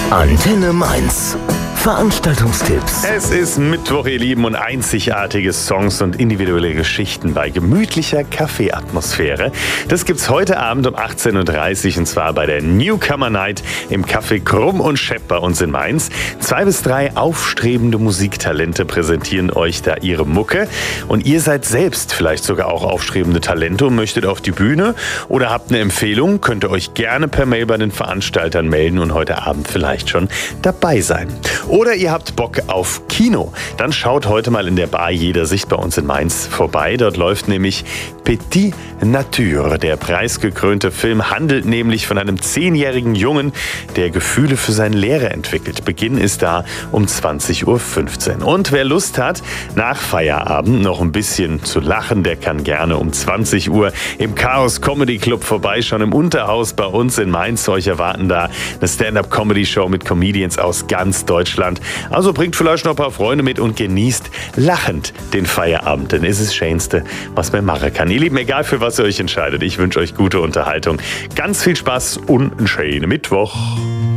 Antenne Mainz. Veranstaltungstipps. Es ist Mittwoch, ihr Lieben, und einzigartige Songs und individuelle Geschichten bei gemütlicher Kaffeeatmosphäre. Das gibt's heute Abend um 18:30 Uhr und zwar bei der Newcomer Night im Café Krumm und Schepp bei uns in Mainz. 2 bis 3 aufstrebende Musiktalente präsentieren euch da ihre Mucke. Und ihr seid selbst vielleicht sogar auch aufstrebende Talente und möchtet auf die Bühne oder habt eine Empfehlung, könnt ihr euch gerne per Mail bei den Veranstaltern melden und heute Abend vielleicht schon dabei sein. Oder ihr habt Bock auf Kino. Dann schaut heute mal in der Bar Jeder Sicht bei uns in Mainz vorbei. Dort läuft nämlich Petit Nature. Der preisgekrönte Film handelt nämlich von einem 10-jährigen Jungen, der Gefühle für seinen Lehrer entwickelt. Beginn ist da um 20:15 Uhr. Und wer Lust hat, nach Feierabend noch ein bisschen zu lachen, der kann gerne um 20 Uhr im Chaos Comedy Club vorbeischauen. Im Unterhaus bei uns in Mainz. Euch erwarten da eine Stand-up-Comedy-Show mit Comedians aus ganz Deutschland. Also bringt vielleicht noch ein paar Freunde mit und genießt lachend den Feierabend. Denn es ist das Schönste, was man machen kann. Ihr Lieben, egal für was ihr euch entscheidet, ich wünsche euch gute Unterhaltung. Ganz viel Spaß und einen schönen Mittwoch.